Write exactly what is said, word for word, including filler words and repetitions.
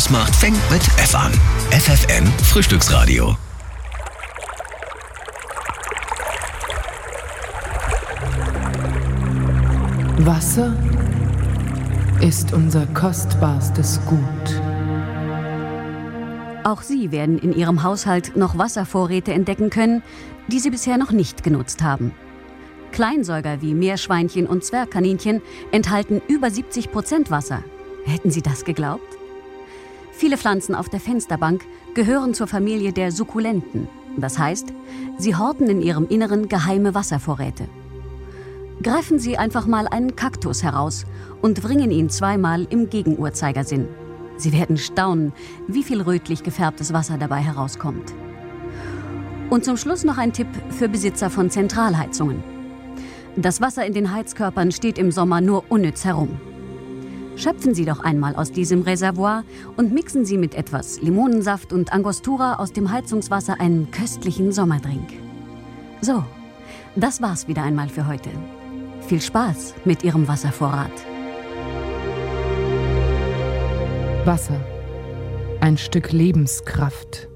Spaß macht, fängt mit F an. F F M Frühstücksradio. Wasser ist unser kostbarstes Gut. Auch Sie werden in Ihrem Haushalt noch Wasservorräte entdecken können, die Sie bisher noch nicht genutzt haben. Kleinsäuger wie Meerschweinchen und Zwergkaninchen enthalten über siebzig Prozent Wasser. Hätten Sie das geglaubt? Viele Pflanzen auf der Fensterbank gehören zur Familie der Sukkulenten. Das heißt, sie horten in ihrem Inneren geheime Wasservorräte. Greifen Sie einfach mal einen Kaktus heraus und wringen ihn zweimal im Gegenuhrzeigersinn. Sie werden staunen, wie viel rötlich gefärbtes Wasser dabei herauskommt. Und zum Schluss noch ein Tipp für Besitzer von Zentralheizungen. Das Wasser in den Heizkörpern steht im Sommer nur unnütz herum. Schöpfen Sie doch einmal aus diesem Reservoir und mixen Sie mit etwas Limonensaft und Angostura aus dem Heizungswasser einen köstlichen Sommerdrink. So, das war's wieder einmal für heute. Viel Spaß mit Ihrem Wasservorrat. Wasser, ein Stück Lebenskraft.